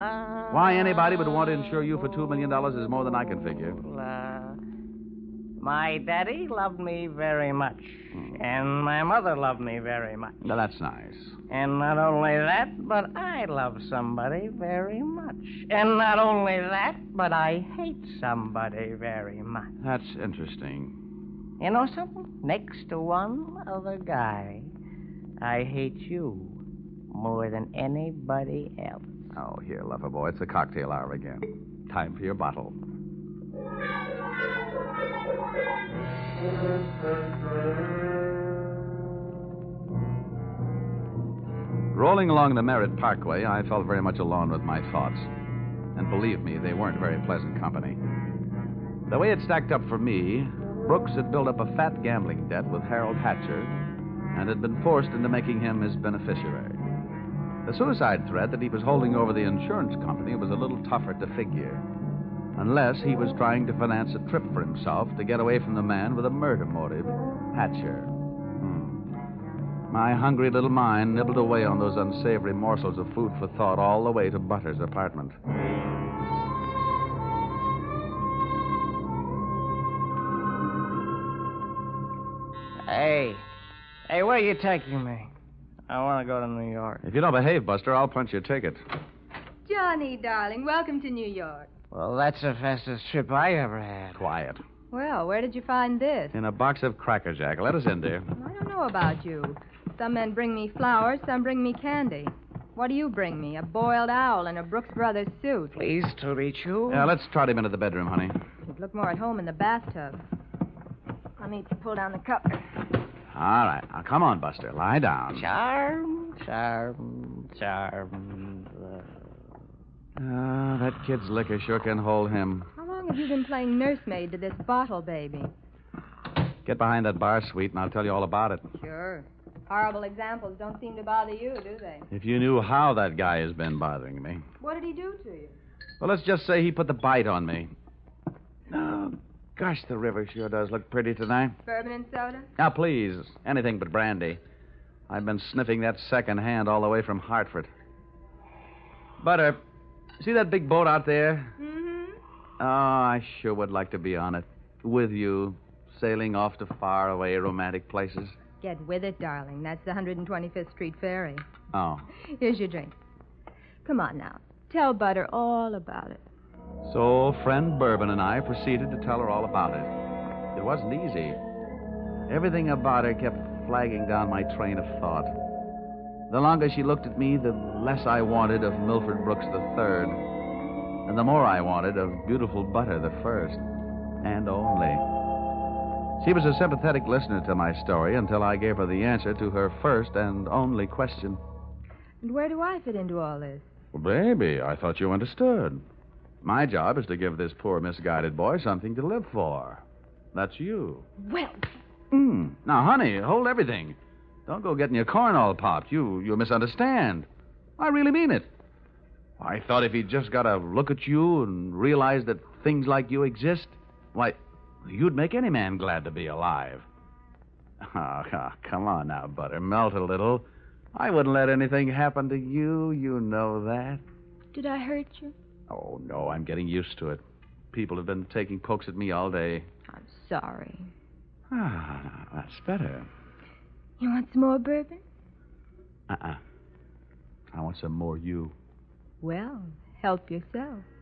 Why anybody would want to insure you for $2 million is more than I can figure. My daddy loved me very much, and my mother loved me very much. Now, that's nice. And not only that, but I love somebody very much. And not only that, but I hate somebody very much. That's interesting. You know something? Next to one other guy, I hate you more than anybody else. Oh, here, lover boy, it's the cocktail hour again. Time for your bottle. Rolling along the Merritt Parkway, I felt very much alone with my thoughts. And believe me, they weren't very pleasant company. The way it stacked up for me, Brooks had built up a fat gambling debt with Harold Hatcher and had been forced into making him his beneficiary. The suicide threat that he was holding over the insurance company was a little tougher to figure, unless he was trying to finance a trip for himself to get away from the man with a murder motive, Hatcher. My hungry little mind nibbled away on those unsavory morsels of food for thought all the way to Butter's apartment. Hey, where are you taking me? I want to go to New York. If you don't behave, Buster, I'll punch your ticket. Johnny, darling, welcome to New York. Well, that's the fastest trip I ever had. Quiet. Well, where did you find this? In a box of Cracker Jack. Let us in, dear. I don't know about you. Some men bring me flowers, some bring me candy. What do you bring me? A boiled owl and a Brooks Brothers suit. Pleased to meet you. Yeah, let's trot him into the bedroom, honey. You'd look more at home in the bathtub. I'll need to pull down the cover. All right. Now, come on, Buster. Lie down. Charm. That kid's liquor sure can hold him. How long have you been playing nursemaid to this bottle baby? Get behind that bar, sweet, and I'll tell you all about it. Sure. Horrible examples don't seem to bother you, do they? If you knew how that guy has been bothering me. What did he do to you? Well, let's just say he put the bite on me. Oh, gosh, the river sure does look pretty tonight. Bourbon and soda? Now, please, anything but brandy. I've been sniffing that second hand all the way from Hartford. Butter, see that big boat out there? Mm-hmm. Oh, I sure would like to be on it. With you, sailing off to faraway romantic places. Get with it, darling. That's the 125th Street Ferry. Oh. Here's your drink. Come on now. Tell Butter all about it. So, friend Bourbon and I proceeded to tell her all about it. It wasn't easy. Everything about her kept flagging down my train of thought. The longer she looked at me, the less I wanted of Milford Brooks III, and the more I wanted of beautiful Butter the first, and only. She was a sympathetic listener to my story until I gave her the answer to her first and only question. And where do I fit into all this? Well, baby, I thought you understood. My job is to give this poor misguided boy something to live for. That's you. Well... Now, honey, hold everything. Don't go getting your corn all popped. You misunderstand. I really mean it. I thought if he just got to look at you and realize that things like you exist, why, you'd make any man glad to be alive. Oh, come on now, Butter. Melt a little. I wouldn't let anything happen to you. You know that. Did I hurt you? Oh, no, I'm getting used to it. People have been taking pokes at me all day. I'm sorry. Ah, that's better. You want some more bourbon? I want some more you. Well, help yourself.